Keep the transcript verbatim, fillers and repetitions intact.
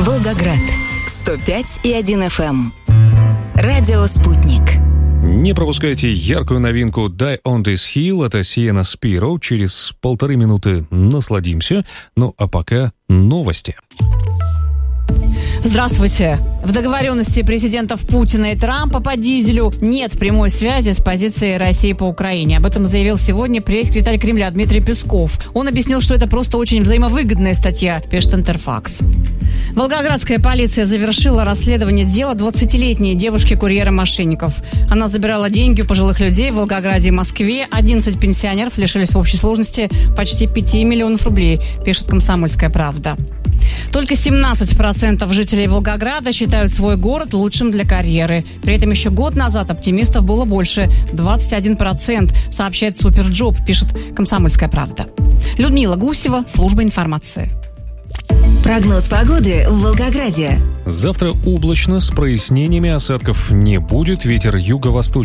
Волгоград сто пять и один эф эм. Радио «Спутник». Не пропускайте яркую новинку «Die on this Hill» от Сиена Спиро. Через полторы минуты насладимся. Ну а пока новости. Здравствуйте. В договоренности президентов Путина и Трампа по дизелю нет прямой связи с позицией России по Украине. Об этом заявил сегодня пресс-секретарь Кремля Дмитрий Песков. Он объяснил, что это просто очень взаимовыгодная статья, пишет Интерфакс. Волгоградская полиция завершила расследование дела двадцатилетней девушки-курьера мошенников. Она забирала деньги у пожилых людей в Волгограде и Москве. одиннадцать пенсионеров лишились в общей сложности почти пяти миллионов рублей, пишет «Комсомольская правда». Только семнадцать процентов жителей Волгограда считают свой город лучшим для карьеры. При этом еще год назад оптимистов было больше – двадцать один процент, сообщает Суперджоп, пишет «Комсомольская правда». Людмила Гусева, служба информации. Прогноз погоды в Волгограде. Завтра облачно, с прояснениями, осадков не будет. Ветер юго-восточный